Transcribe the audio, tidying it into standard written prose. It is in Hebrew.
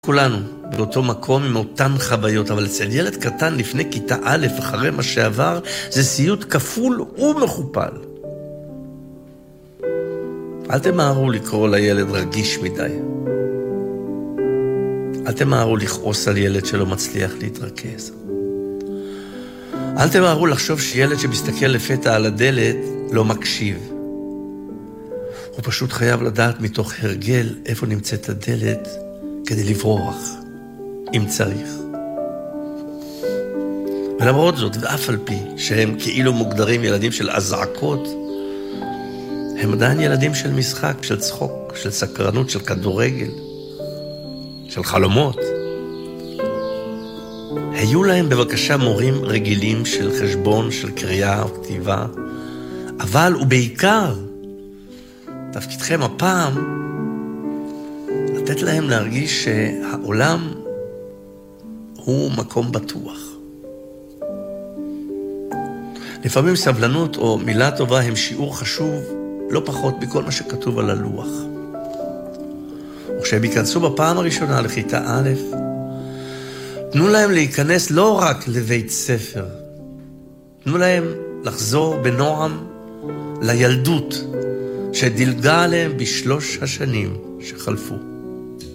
כולנו באותו מקום עם אותן חוויות, אבל אצל ילד קטן לפני כיתה א', אחרי מה שעבר, זה סיוט כפול ומכופל. אל תמהרו לקרוא לילד רגיש מדי. אל תמהרו לכעוס על ילד שלא מצליח להתרכז. אל תמהרו לחשוב שילד שמסתכל לפתע על הדלת לא מקשיב. הוא פשוט חייב לדעת מתוך הרגל איפה נמצאת הדלת כדי לברוח, אם צריך. ולמרות זאת, ואף על פי שהם כאילו מוגדרים ילדים של הזעקות, הם עדיין ילדים של משחק, של צחוק, של סקרנות, של כדורגל, של חלומות. היו להם בבקשה מורים רגילים של חשבון, של קריאה או כתיבה, אבל ובעיקר, תפקידכם הפעם, לתת להם להרגיש שהעולם הוא מקום בטוח. לפעמים סבלנות או מילה טובה הם שיעור חשוב לא פחות מכל מה שכתוב על הלוח. וכשהם ייכנסו בפעם הראשונה לכיתה א', תנו להם להיכנס לא רק לבית ספר, תנו להם לחזור בנועם לילדות שדילגה עליהם בשלוש השנים שחלפו.